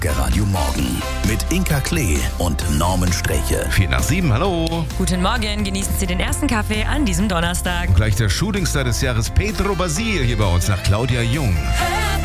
Radio Morgen mit Inka Klee und Norman Sträche. 6:45, hallo. Guten Morgen, genießen Sie den ersten Kaffee an diesem Donnerstag. Gleich der Shootingstar des Jahres Pedro Basil hier bei uns nach Claudia Jung.